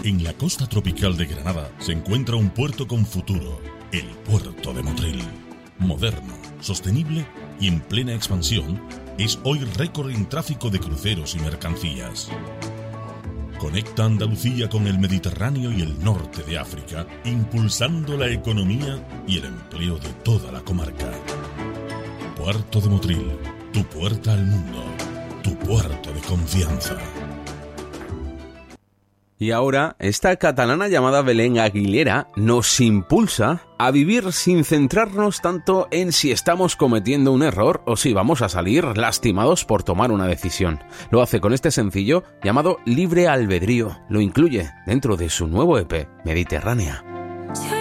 En la costa tropical de Granada se encuentra un puerto con futuro, el puerto de Motril. Moderno, sostenible y en plena expansión, es hoy récord en tráfico de cruceros y mercancías. Conecta Andalucía con el Mediterráneo y el norte de África, impulsando la economía y el empleo de toda la comarca. Puerto de Motril, tu puerta al mundo, tu puerto de confianza. Y ahora, esta catalana llamada Belén Aguilera nos impulsa a vivir sin centrarnos tanto en si estamos cometiendo un error o si vamos a salir lastimados por tomar una decisión. Lo hace con este sencillo llamado Libre Albedrío. Lo incluye dentro de su nuevo EP, Mediterránea.